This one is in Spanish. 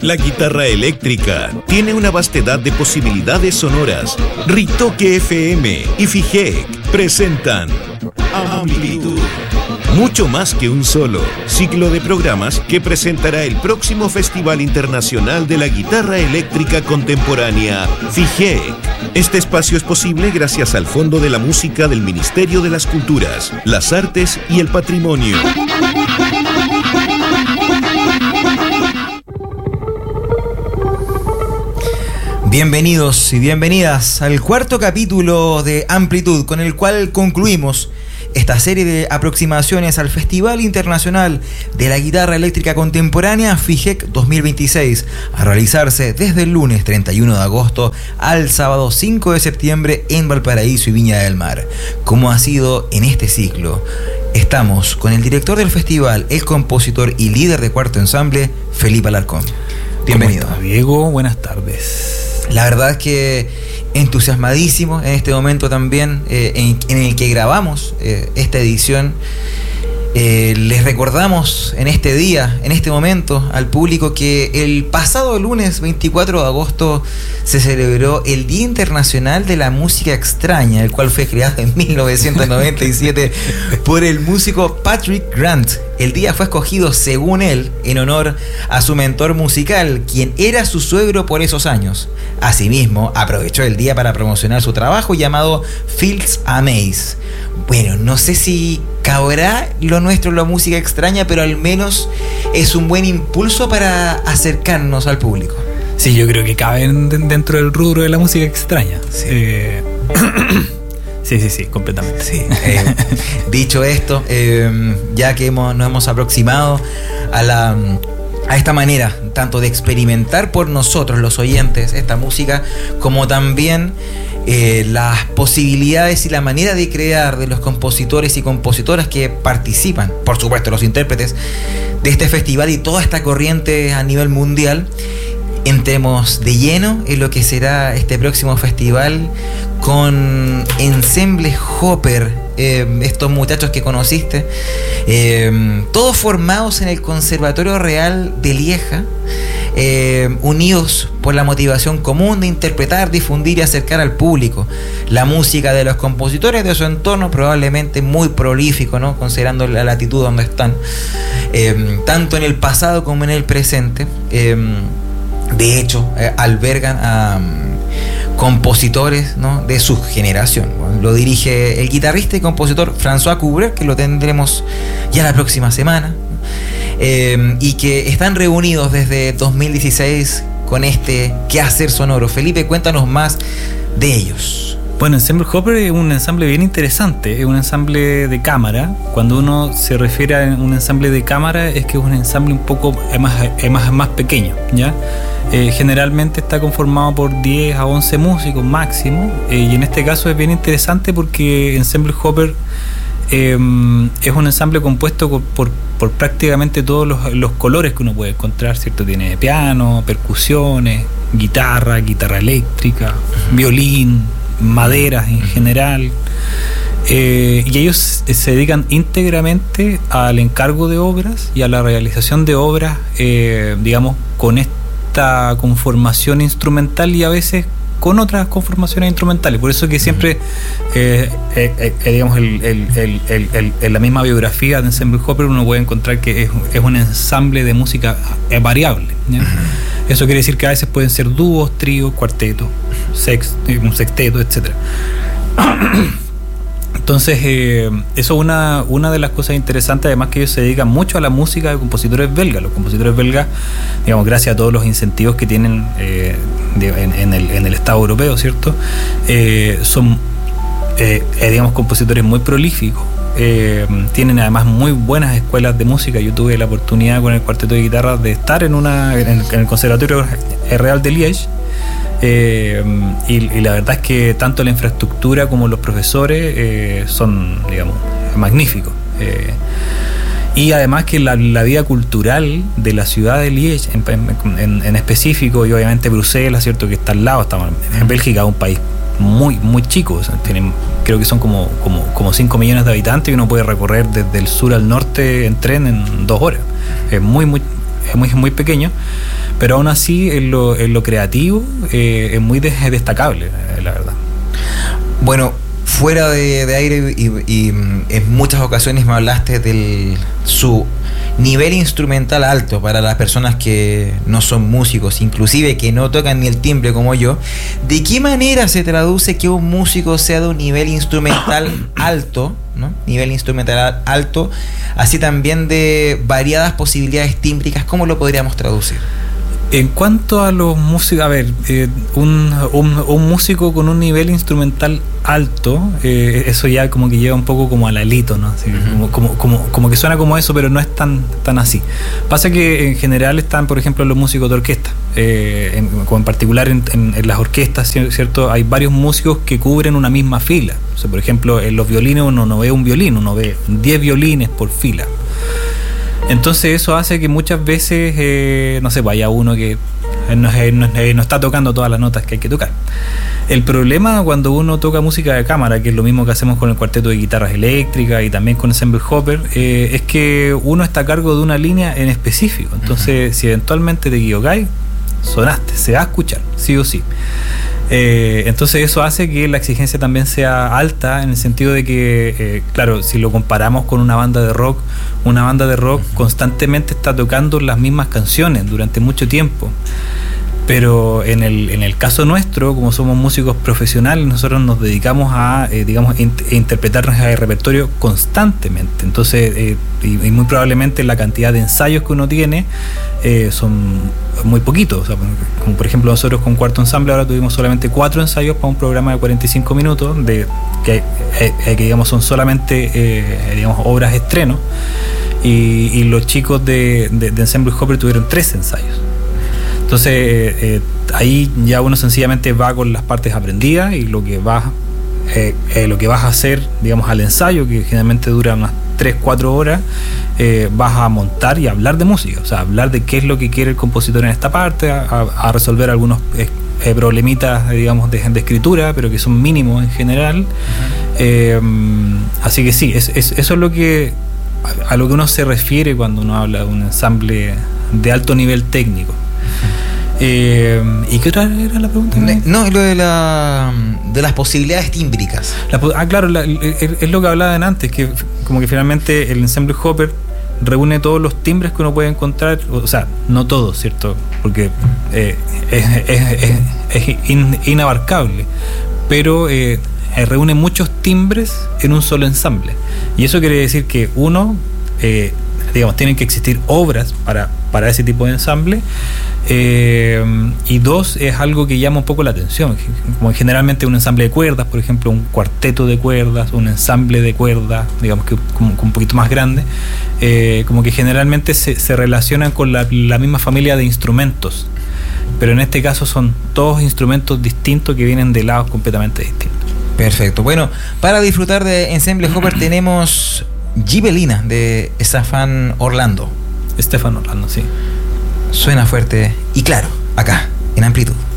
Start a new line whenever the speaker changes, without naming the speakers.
La guitarra eléctrica tiene una vastedad de posibilidades sonoras. Ritoque FM y Fijec presentan Amplitud. Mucho más que un solo ciclo de programas que presentará el próximo Festival Internacional de la Guitarra Eléctrica Contemporánea, Fijec. Este espacio es posible gracias al Fondo de la Música del Ministerio de las Culturas, las Artes y el Patrimonio.
Bienvenidos y bienvenidas al cuarto capítulo de Amplitud, con el cual concluimos esta serie de aproximaciones al Festival Internacional de la Guitarra Eléctrica Contemporánea Fijec 2026, a realizarse desde el lunes 31 de agosto al sábado 5 de septiembre en Valparaíso y Viña del Mar. Como ha sido en este ciclo, estamos con el director del festival, el compositor y líder de Cuarto Ensamble, Felipe Alarcón. Bienvenido.
¿Cómo está, Diego? Buenas tardes.
La verdad es que entusiasmadísimo en este momento también en el que grabamos esta edición. Les recordamos en este día, en este momento, al público que el pasado lunes 24 de agosto se celebró el Día Internacional de la Música Extraña, el cual fue creado en 1997 por el músico Patrick Grant. El día fue escogido, según él, en honor a su mentor musical, quien era su suegro por esos años. Asimismo, aprovechó el día para promocionar su trabajo llamado Fields a Maze. Bueno, no sé si cabrá lo nuestro, la música extraña, pero al menos es un buen impulso para acercarnos al público.
Sí, yo creo que caben dentro del rubro de la música extraña.
Sí.
Sí, completamente.
Sí. Dicho esto, ya que nos hemos aproximado a esta manera, tanto de experimentar por nosotros los oyentes esta música, como también las posibilidades y la manera de crear de los compositores y compositoras que participan, por supuesto los intérpretes de este festival y toda esta corriente a nivel mundial. Entremos de lleno en lo que será este próximo festival con Ensemble Hopper, estos muchachos que conociste, todos formados en el Conservatorio Real de Lieja, unidos por la motivación común de interpretar, difundir y acercar al público la música de los compositores de su entorno, probablemente muy prolífico, ¿no? Considerando la latitud donde están, tanto en el pasado como en el presente. De hecho, albergan a compositores, ¿no?, de su generación. Bueno, lo dirige el guitarrista y compositor François Couvreur, que lo tendremos ya la próxima semana, y que están reunidos desde 2016 con este quehacer sonoro. Felipe, cuéntanos más de ellos.
Bueno, Ensemble Hopper es un ensamble bien interesante, es un ensamble de cámara. Cuando uno se refiere a un ensamble de cámara, es que es un ensamble un poco más pequeño, ¿ya? Generalmente está conformado por 10 a 11 músicos máximo, y en este caso es bien interesante porque Ensemble Hopper es un ensamble compuesto por prácticamente todos los colores que uno puede encontrar, ¿cierto? Tiene piano, percusiones, guitarra eléctrica, violín, maderas en general, y ellos se dedican íntegramente al encargo de obras y a la realización de obras, digamos, con esta conformación instrumental y a veces con otras conformaciones instrumentales. Por eso que siempre, digamos, en la misma biografía de Ensemble Hopper uno puede encontrar que es un ensamble de música variable, ¿ya? Eso quiere decir que a veces pueden ser dúos, tríos, cuartetos, un sexteto, etc. Entonces, eso es una de las cosas interesantes, además que ellos se dedican mucho a la música de compositores belgas. Los compositores belgas, digamos, gracias a todos los incentivos que tienen en el Estado europeo, ¿cierto? Son, digamos, compositores muy prolíficos. Tienen además muy buenas escuelas de música. Yo tuve la oportunidad con el cuarteto de guitarra de estar en el Conservatorio Real de Liège, y la verdad es que tanto la infraestructura como los profesores son, digamos, magníficos. Y además que la vida cultural de la ciudad de Liège en específico, y obviamente Bruselas, ¿cierto?, que está al lado. Estamos en Bélgica, un país muy chico, o sea, creo que son como 5 millones de habitantes, y uno puede recorrer desde el sur al norte en tren en 2 horas. Es muy pequeño, pero aún así en lo creativo es muy destacable, la verdad.
Bueno, fuera de aire y en muchas ocasiones me hablaste de su nivel instrumental alto para las personas que no son músicos, inclusive que no tocan ni el timbre como yo. ¿De qué manera se traduce que un músico sea de un nivel instrumental alto, ¿no? Nivel instrumental alto, así también de variadas posibilidades tímbricas? ¿Cómo lo podríamos traducir?
En cuanto a los músicos, a ver, un músico con un nivel instrumental alto, eso ya como que lleva un poco como al alito, ¿no? Así, como que suena como eso, pero no es tan así. Pasa que en general están, por ejemplo, los músicos de orquesta, como en particular en las orquestas, ¿cierto? Hay varios músicos que cubren una misma fila. O sea, por ejemplo, en los violines uno no ve un violín, uno ve 10 violines por fila. Entonces eso hace que muchas veces, no sé, vaya uno que no está tocando todas las notas que hay que tocar. El problema cuando uno toca música de cámara, que es lo mismo que hacemos con el cuarteto de guitarras eléctricas y también con Ensemble Hopper, es que uno está a cargo de una línea en específico. Entonces, si eventualmente te equivocáis, sonaste, se va a escuchar, sí o sí. Entonces eso hace que la exigencia también sea alta, en el sentido de que, claro, si lo comparamos con una banda de rock constantemente está tocando las mismas canciones durante mucho tiempo. Pero en el caso nuestro, como somos músicos profesionales, nosotros nos dedicamos a, interpretar el repertorio constantemente. Entonces, y muy probablemente la cantidad de ensayos que uno tiene son muy poquitos. O sea, como por ejemplo nosotros con Cuarto Ensamble ahora tuvimos solamente 4 ensayos para un programa de 45 minutos, que digamos son solamente obras estreno, y los chicos de Ensemble Hopper tuvieron 3 ensayos. Entonces ahí ya uno sencillamente va con las partes aprendidas, y lo que vas a hacer, digamos, al ensayo, que generalmente dura unas 3-4 horas, vas a montar y hablar de música, o sea, hablar de qué es lo que quiere el compositor en esta parte, a resolver algunos problemitas, digamos, de escritura, pero que son mínimos en general. Así que sí, eso es lo que a lo que uno se refiere cuando uno habla de un ensamble de alto nivel técnico. ¿Y qué otra era la pregunta?
No, lo de las posibilidades tímbricas.
Claro, es lo que hablaba antes, que como que finalmente el Ensemble Hopper reúne todos los timbres que uno puede encontrar, o sea, no todos, ¿cierto? Porque es inabarcable, pero reúne muchos timbres en un solo ensamble. Y eso quiere decir que uno, tienen que existir obras para ese tipo de ensamble, y 2, es algo que llama un poco la atención, como generalmente un ensamble de cuerdas, por ejemplo, un cuarteto de cuerdas, un ensamble de cuerdas, digamos que como un poquito más grande, como que generalmente se relacionan con la misma familia de instrumentos, pero en este caso son todos instrumentos distintos que vienen de lados completamente distintos.
Perfecto. Bueno, para disfrutar de Ensemble Hopper tenemos Gibelina de Stefan Orlando.
Stefan Orlando, sí.
Suena fuerte y claro, acá, en Amplitud.